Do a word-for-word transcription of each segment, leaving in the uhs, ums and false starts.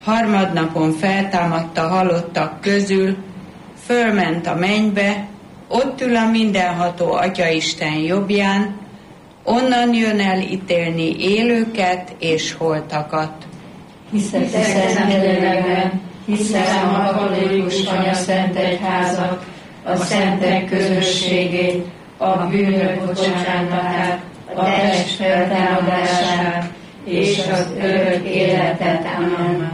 Harmadnapon feltámadt a halottak közül, fölment a mennybe, ott ül a mindenható Atyaisten jobbján, onnan jön el ítélni élőket és holtakat. Hiszek a Szentlélekben, hiszem a katolikus anyaszentegyházat, a szentek közösségét, a bűnök bocsánatát, a test feltámadását és az örök életet. Amen.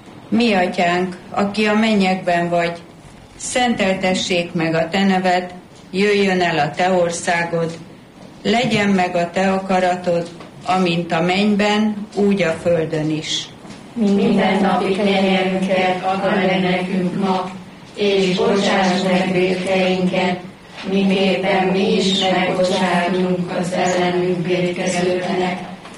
Mi atyánk, aki a mennyekben vagy, szenteltessék meg a te neved, jöjjön el a te országod, legyen meg a te akaratod, amint a mennyben, úgy a földön is. Minden napi kenyerünket add meg nekünk ma, és bocsáss meg vétkeinket, miképpen mi is megbocsátunk az ellenünk vétkezőknek,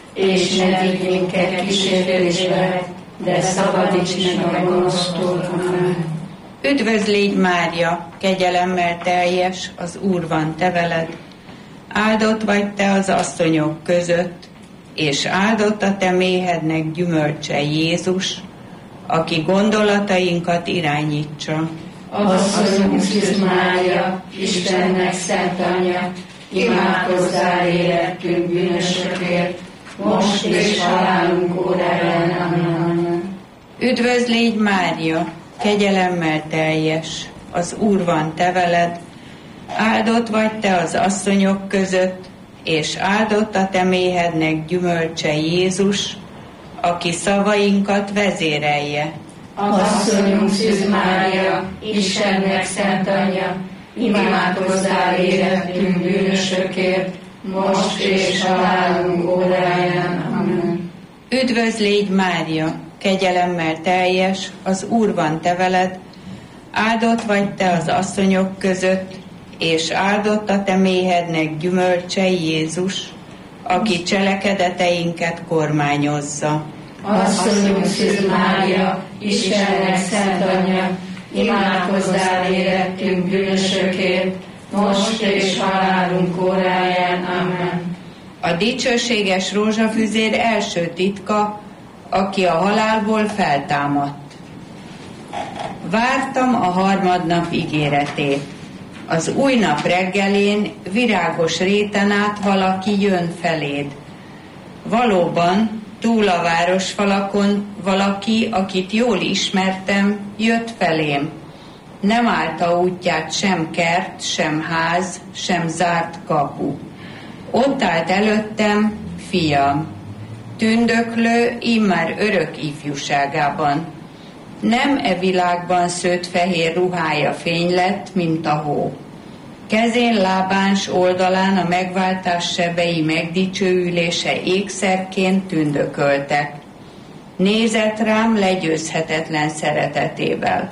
és ne vigy minket kísértésbe, de szabadíts meg a gonosztól. Amen. Üdvözl légy Mária, kegyelemmel teljes, az Úr van te veled. Áldott vagy te az asszonyok között, és áldott a te méhednek gyümölcse Jézus, aki gondolatainkat irányítsa. Asszonyunk Szűz Mária, Istennek szent anyja, imádkozzál érettünk bűnösökért, most és halálunk óráján. Amen. Üdvözl légy Mária, kegyelemmel teljes, az Úr van te veled. Áldott vagy te az asszonyok között, és áldott a te méhednek gyümölcse Jézus, aki szavainkat vezérelje. Asszonyunk Szűz Mária, Istennek szent anyja, imádkozzál érettünk bűnösökért, most és halálunk óráján. Amen. Üdvözl légy Mária, kegyelemmel teljes, az Úr van te veled. Áldott vagy te az asszonyok között, és áldott a te méhednek gyümölcse Jézus, aki cselekedeteinket kormányozza. Asszonyunk Szűz Mária, Istennek szent anyja, imádkozzál érettünk bűnösökért, most és halálunk óráján. Amen. A dicsőséges rózsafüzér első titka, aki a halálból feltámadt. Vártam a harmadnap ígéretét. Az új nap reggelén virágos réten át valaki jön feléd. Valóban, túl a városfalakon valaki, akit jól ismertem, jött felém. Nem állta útját sem kert, sem ház, sem zárt kapu. Ott állt előttem, fiam, tündöklő, immár örök ifjúságában. Nem e világban szőtt fehér ruhája fény lett, mint a hó. Kezén, lábán s oldalán a megváltás sebei megdicsőülése ékszerként tündököltek. Nézett rám legyőzhetetlen szeretetével.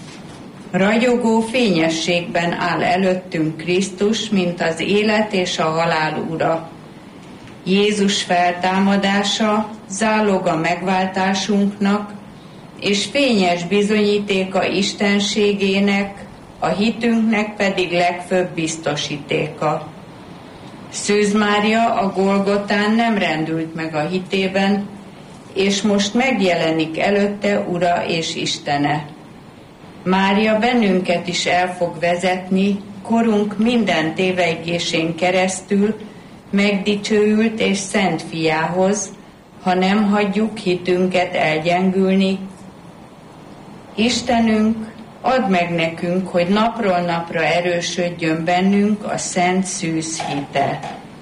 Ragyogó fényességben áll előttünk Krisztus, mint az élet és a halál ura. Jézus feltámadása zálog a megváltásunknak, és fényes bizonyítéka istenségének, a hitünknek pedig legfőbb biztosítéka. Szűz Mária a Golgotán nem rendült meg a hitében, és most megjelenik előtte Ura és Istene. Mária bennünket is el fog vezetni, korunk minden tévegésén keresztül megdicsőült és szent fiához, ha nem hagyjuk hitünket elgyengülni. Istenünk, add meg nekünk, hogy napról napra erősödjön bennünk a szent szűz hite.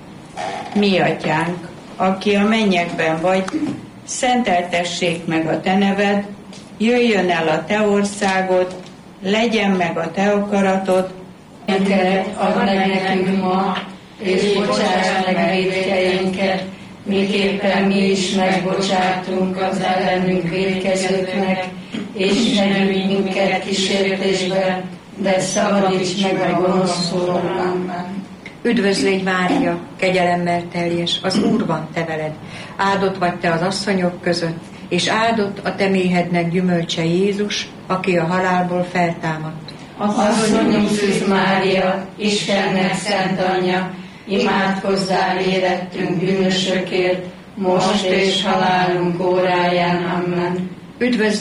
Mi atyánk, aki a mennyekben vagy, szenteltessék meg a te neved, jöjjön el a te országod, legyen meg a te akaratod. Minket add meg nekünk ma, és bocsáss meg vétkeinket, miképpen mi is megbocsátunk az ellenünk vétkezőknek, és ne vigy minket kísértésbe, de szabadíts meg a gonosztól. Amen. Üdvözl légy Mária, kegyelemmel teljes, az Úr van te veled. Áldott vagy te az asszonyok között, és áldott a te méhednek gyümölcse Jézus, aki a halálból feltámadt. Asszonyunk Szűz Mária, Istennek szent anyja, imádkozzál érettünk bűnösökért, most és halálunk óráján. Amen. Üdvözl